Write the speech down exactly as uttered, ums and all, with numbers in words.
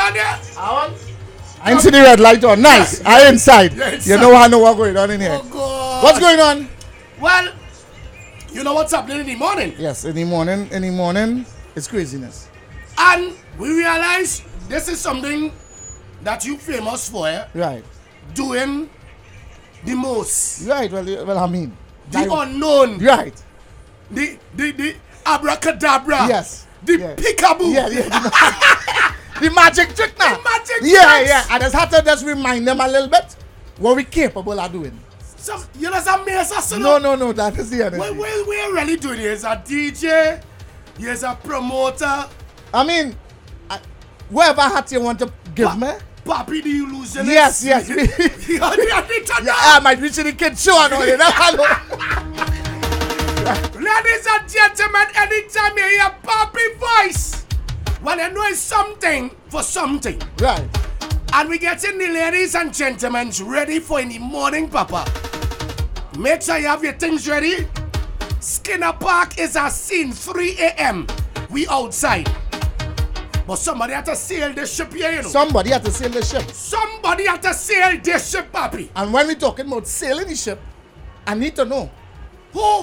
on there? I want. I ain't see the red light on. Nice. Yeah, I inside. yeah, inside. You know I know what's going on in here. Oh, God. What's going on? Well, you know what's happening in the morning? Yes, in the morning, in the morning, it's craziness. And we realize this is something that you famous for, eh? Right. Doing the most. Right, well, you- well I mean. The I- unknown. Right. The, the, the abracadabra. Yes. The yeah. peekaboo. Yeah, yeah. The magic trick now. The magic Yeah, tricks. yeah. I just have to just remind them a little bit what we're capable of doing. Some, you know some amazing. No, no, no. That is the What energy. we, we're really doing here is a D J, here's a promoter, I mean, I, whatever hat you want to give Pa- me. Papi the illusionist. Yes, yes. You know, the Yeah, I might reach the kid show and all that. Ladies and gentlemen, anytime you hear Papi voice, well, you know it's something for something. Right. And we getting the ladies and gentlemen ready for in the morning, Papa. Make sure you have your things ready. Skinner Park is a scene, three a.m. We outside. But somebody had to sail the ship here, you know. Somebody had to sail the ship. Somebody had to sail this ship, Papi. And when we're talking about sailing the ship, I need to know Who?